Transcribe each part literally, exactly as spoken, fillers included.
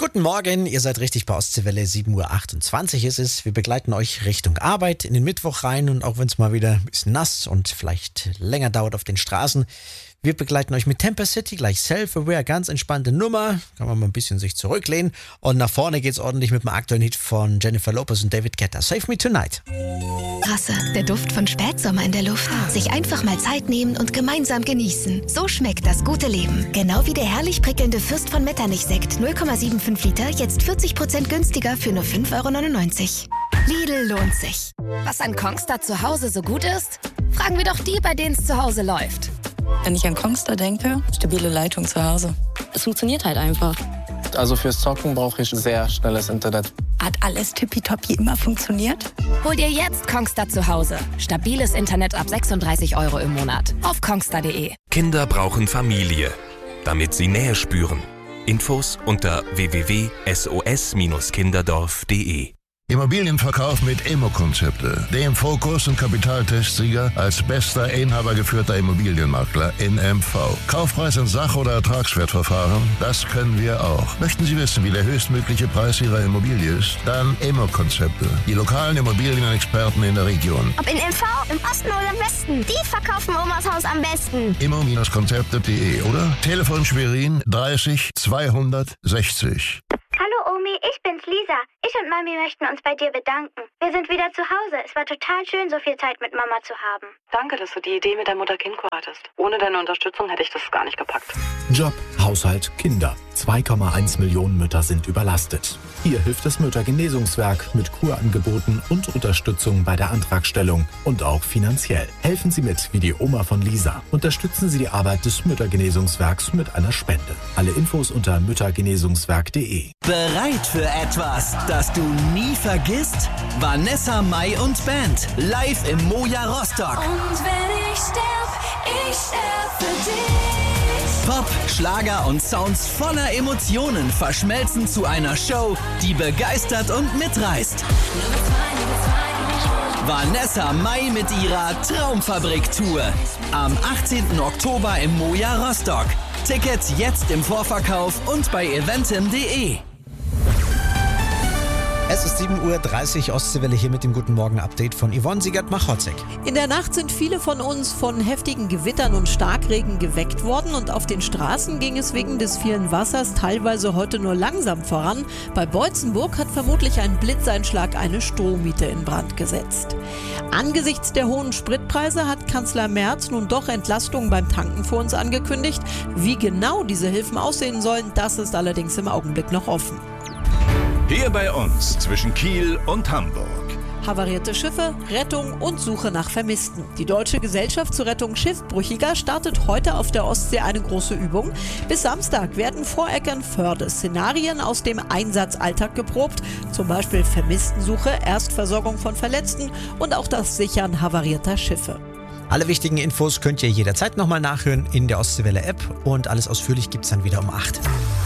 Guten Morgen, ihr seid richtig bei Ostseewelle, sieben Uhr achtundzwanzig ist es. Wir begleiten euch Richtung Arbeit in den Mittwoch rein und auch wenn es mal wieder ein bisschen nass und vielleicht länger dauert auf den Straßen, wir begleiten euch mit Temper City, gleich Self-Aware, ganz entspannte Nummer, kann man mal ein bisschen sich zurücklehnen und nach vorne geht's ordentlich mit dem aktuellen Hit von Jennifer Lopez und David Guetta, Save Me Tonight. Rasse, der Duft von Spätsommer in der Luft. Sich einfach mal Zeit nehmen und gemeinsam genießen. So schmeckt das gute Leben. Genau wie der herrlich prickelnde Fürst von Metternich-Sekt, null Komma fünfundsiebzig Liter, jetzt vierzig Prozent günstiger für nur fünf Euro neunundneunzig. Lidl lohnt sich. Was an Kongstar zu Hause so gut ist? Fragen wir doch die, bei denen es zu Hause läuft. Wenn ich an Kongstar denke, stabile Leitung zu Hause. Es funktioniert halt einfach. Also fürs Zocken brauche ich sehr schnelles Internet. Hat alles tippitoppi immer funktioniert? Hol dir jetzt Kongstar zu Hause. Stabiles Internet ab sechsunddreißig Euro im Monat. Auf kongstar punkt de. Kinder brauchen Familie, damit sie Nähe spüren. Infos unter w w w punkt s o s kinderdorf punkt de. Immobilienverkauf mit Immo-Konzepte, dem Fokus- und Kapitaltestsieger als bester inhabergeführter Immobilienmakler in M V. Kaufpreis in Sach- oder Ertragswertverfahren, das können wir auch. Möchten Sie wissen, wie der höchstmögliche Preis Ihrer Immobilie ist? Dann Immo-Konzepte, die lokalen Immobilienexperten in der Region. Ob in M V, im Osten oder im Westen, die verkaufen Omas Haus am besten. immo-konzepte punkt de oder Telefon Schwerin dreißig zweihundertsechzig. Hallo Omi, ich bin's Lisa. Ich und Mami möchten uns bei dir bedanken. Wir sind wieder zu Hause. Es war total schön, so viel Zeit mit Mama zu haben. Danke, dass du die Idee mit der Mutter-Kind-Kur hattest. Ohne deine Unterstützung hätte ich das gar nicht gepackt. Job, Haushalt, Kinder. zwei Komma eins Millionen Mütter sind überlastet. Hier hilft das Müttergenesungswerk mit Kurangeboten und Unterstützung bei der Antragstellung und auch finanziell. Helfen Sie mit, wie die Oma von Lisa. Unterstützen Sie die Arbeit des Müttergenesungswerks mit einer Spende. Alle Infos unter müttergenesungswerk punkt de. Bereit für etwas, das du nie vergisst? Vanessa Mai und Band, live im Moja Rostock. Und wenn ich sterb, ich sterb für dich. Pop, Schlager und Sounds voller Emotionen verschmelzen zu einer Show, die begeistert und mitreißt. Vanessa Mai mit ihrer Traumfabrik-Tour. Am achtzehnten Oktober im Moja Rostock. Tickets jetzt im Vorverkauf und bei eventim punkt de. Es ist sieben Uhr dreißig, Ostseewelle hier mit dem Guten Morgen-Update von Yvonne Siegert-Machotzek. In der Nacht sind viele von uns von heftigen Gewittern und Starkregen geweckt worden und auf den Straßen ging es wegen des vielen Wassers teilweise heute nur langsam voran. Bei Beutzenburg hat vermutlich ein Blitzeinschlag eine Strohmiete in Brand gesetzt. Angesichts der hohen Spritpreise hat Kanzler Merz nun doch Entlastungen beim Tanken für uns angekündigt. Wie genau diese Hilfen aussehen sollen, das ist allerdings im Augenblick noch offen. Hier bei uns zwischen Kiel und Hamburg. Havarierte Schiffe, Rettung und Suche nach Vermissten. Die Deutsche Gesellschaft zur Rettung Schiffbrüchiger startet heute auf der Ostsee eine große Übung. Bis Samstag werden vor Eckernförde Szenarien aus dem Einsatzalltag geprobt. Zum Beispiel Vermisstensuche, Erstversorgung von Verletzten und auch das Sichern havarierter Schiffe. Alle wichtigen Infos könnt ihr jederzeit nochmal nachhören in der Ostseewelle-App und alles ausführlich gibt's dann wieder um acht.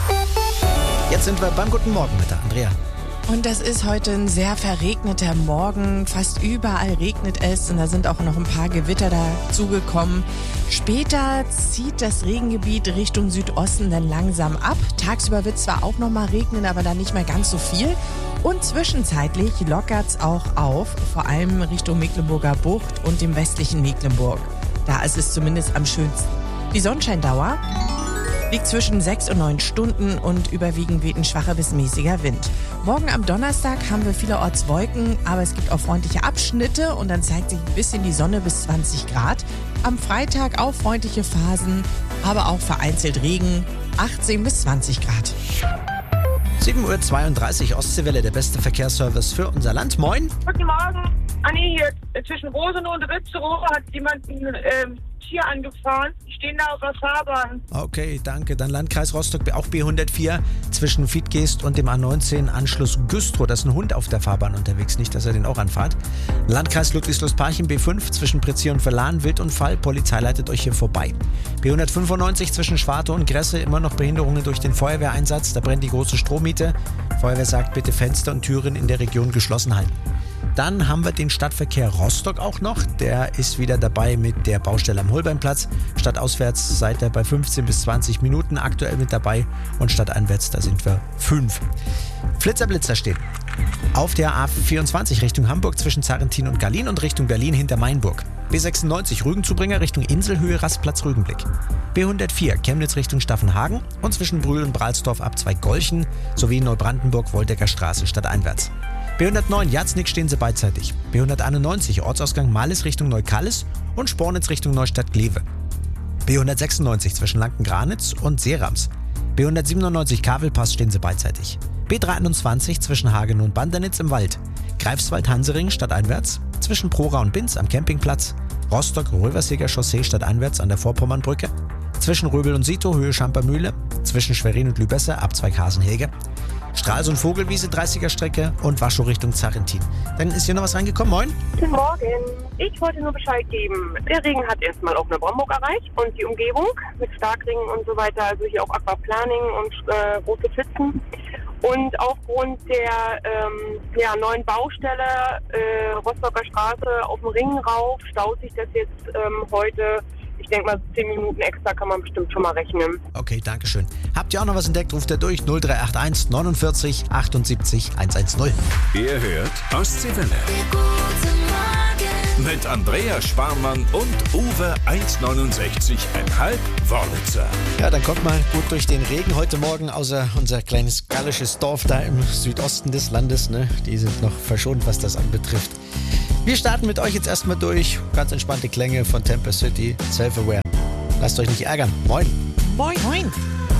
Jetzt sind wir beim Guten Morgen mit der Andrea. Und das ist heute ein sehr verregneter Morgen. Fast überall regnet es und da sind auch noch ein paar Gewitter dazugekommen. Später zieht das Regengebiet Richtung Südosten dann langsam ab. Tagsüber wird es zwar auch noch mal regnen, aber dann nicht mehr ganz so viel. Und zwischenzeitlich lockert es auch auf, vor allem Richtung Mecklenburger Bucht und dem westlichen Mecklenburg. Da ist es zumindest am schönsten. Die Sonnenscheindauer liegt zwischen sechs und neun Stunden und überwiegend weht ein schwacher bis mäßiger Wind. Morgen am Donnerstag haben wir vielerorts Wolken, aber es gibt auch freundliche Abschnitte und dann zeigt sich ein bisschen die Sonne bis zwanzig Grad. Am Freitag auch freundliche Phasen, aber auch vereinzelt Regen, achtzehn bis zwanzig Grad. sieben Uhr zweiunddreißig, Ostseewelle, der beste Verkehrsservice für unser Land. Moin. Guten Morgen. Anni, hier zwischen Rosenow und Ritzerow hat jemand ein ähm, Tier angefahren. Die stehen da auf der Fahrbahn. Okay, danke. Dann Landkreis Rostock, auch B hundertvier, zwischen Fiedgeest und dem A neunzehn, Anschluss Güstrow. Da ist ein Hund auf der Fahrbahn unterwegs, nicht, dass er den auch anfahrt. Landkreis Ludwigslust-Parchim, B fünf, zwischen Prezir und Verlan, Wildunfall. Polizei leitet euch hier vorbei. B hundertfünfundneunzig, zwischen Schwarte und Gresse, immer noch Behinderungen durch den Feuerwehreinsatz. Da brennt die große Strohmiete. Feuerwehr sagt, bitte Fenster und Türen in der Region geschlossen halten. Dann haben wir den Stadtverkehr Rostock auch noch. Der ist wieder dabei mit der Baustelle am Holbeinplatz. Stadtauswärts seid ihr bei fünfzehn bis zwanzig Minuten aktuell mit dabei und stadteinwärts, da sind wir fünf. Flitzer-Blitzer stehen auf der A vierundzwanzig Richtung Hamburg zwischen Zarrentin und Gallien und Richtung Berlin hinter Mainburg. B sechsundneunzig Rügenzubringer Richtung Inselhöhe Rastplatz Rügenblick. B hundertvier Chemnitz Richtung Staffenhagen und zwischen Brühl und Bralsdorf ab zwei Golchen sowie Neubrandenburg Woldecker Straße stadteinwärts. B hundertneun Jatznick stehen sie beidseitig. B hunderteinundneunzig Ortsausgang Malis Richtung Neukallis und Spornitz Richtung Neustadt-Glewe. B hundertsechsundneunzig zwischen Lanken-Granitz und Seerams. B hundertsiebenundneunzig Kavelpass stehen sie beidseitig. B dreiundzwanzig zwischen Hagen und Bandernitz im Wald. Greifswald-Hansering stadteinwärts. Zwischen Prora und Binz am Campingplatz. Rostock-Röverseger Chaussee stadteinwärts an der Vorpommernbrücke. Zwischen Röbel und Sito Höhe Schampermühle. Zwischen Schwerin und Lübesse Abzweig Hasenhege. Stralsund Vogelwiese dreißiger Strecke und Waschow Richtung Zarrentin. Dann ist hier noch was reingekommen. Moin. Guten Morgen. Ich wollte nur Bescheid geben. Der Regen hat erstmal auch Neubrandenburg erreicht und die Umgebung mit Starkregen und so weiter. Also hier auch Aquaplaning und äh, große Pfützen. Und aufgrund der ähm, ja, neuen Baustelle äh, Rostocker Straße auf dem Ring rauf staut sich das jetzt ähm, heute. Ich denke mal, zehn Minuten extra kann man bestimmt schon mal rechnen. Okay, danke schön. Habt ihr auch noch was entdeckt, ruft ihr durch null drei acht eins neunundvierzig achtundsiebzig hundertzehn. Ihr hört Ostseewelle. Mit Andrea Sparmann und Uwe eins neunundsechzig Komma fünf Wörlitzer. Ja, dann kommt mal gut durch den Regen heute Morgen, außer unser kleines gallisches Dorf da im Südosten des Landes. Ne? Die sind noch verschont, was das anbetrifft. Wir starten mit euch jetzt erstmal durch. Ganz entspannte Klänge von Temper City, Self-Aware. Lasst euch nicht ärgern. Moin. Moin. Moin.